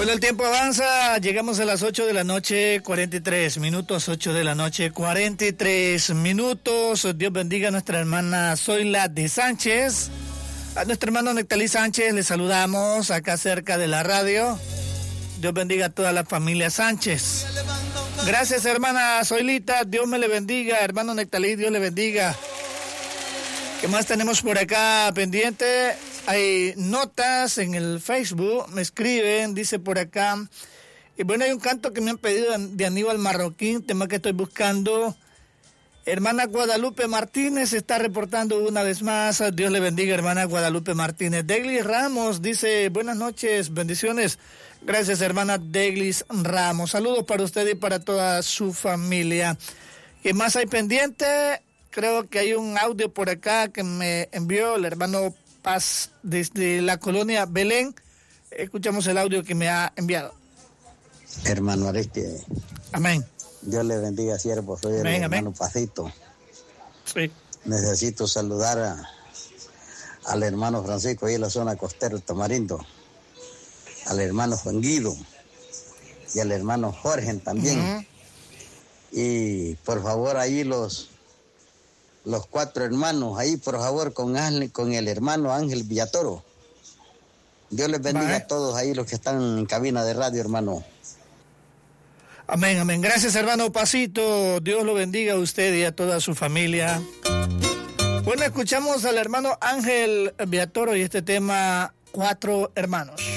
Bueno, el tiempo avanza, llegamos a las 8 de la noche, 43 minutos, 8 de la noche, 43 minutos. Dios bendiga a nuestra hermana Zoila de Sánchez. A nuestro hermano Nectalí Sánchez le saludamos acá cerca de la radio. Dios bendiga a toda la familia Sánchez. Gracias, hermana Zoilita, Dios me le bendiga. Hermano Nectalí, Dios le bendiga. ¿Qué más tenemos por acá pendiente? Hay notas en el Facebook, me escriben, dice por acá. Y bueno, hay un canto que me han pedido de Aníbal Marroquín, tema que estoy buscando. Hermana Guadalupe Martínez está reportando una vez más. Dios le bendiga, hermana Guadalupe Martínez. Deglis Ramos dice, buenas noches, bendiciones. Gracias, hermana Deglis Ramos. Saludos para usted y para toda su familia. ¿Qué más hay pendiente? Creo que hay un audio por acá que me envió el hermano Paz desde la colonia Belén. Escuchamos el audio que me ha enviado. Hermano Aristide. Amén. Dios le bendiga, siervo. Soy el hermano Pacito. Sí. Necesito saludar al hermano Francisco ahí en la zona costera del Tamarindo, al hermano Juan Guido y al hermano Jorge también. Uh-huh. Y por favor ahí los 4 hermanos, ahí por favor con el hermano Ángel Villatoro. Dios les bendiga a todos ahí los que están en cabina de radio, hermano. Amén, amén. Gracias, hermano Pasito. Dios lo bendiga a usted y a toda su familia. Bueno, escuchamos al hermano Ángel Villatoro y este tema, 4 hermanos.